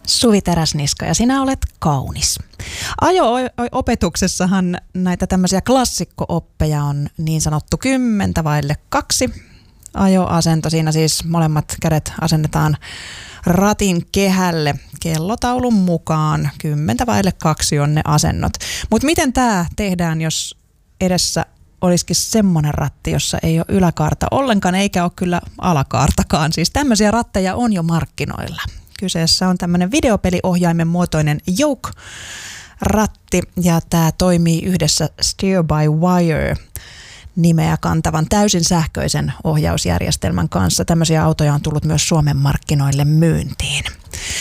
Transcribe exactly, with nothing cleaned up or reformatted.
Suvi Teräsniska ja sinä olet kaunis. Ajo-opetuksessahan näitä tämmöisiä klassikko-oppeja on niin sanottu kymmentä vaille kaksi. Ajoasento, siinä siis molemmat kädet asennetaan ratin kehälle kellotaulun mukaan. Kymmentä vaille kaksi on ne asennot. Mutta miten tämä tehdään, jos edessä olisikin semmoinen ratti, jossa ei ole yläkaarta ollenkaan, eikä ole kyllä alakaartakaan. Siis tämmöisiä ratteja on jo markkinoilla. Kyseessä on tämmöinen videopeliohjaimen muotoinen Yoke-ratti, ja tämä toimii yhdessä Steer by Wire nimeä kantavan täysin sähköisen ohjausjärjestelmän kanssa. Tämmöisiä autoja on tullut myös Suomen markkinoille myyntiin.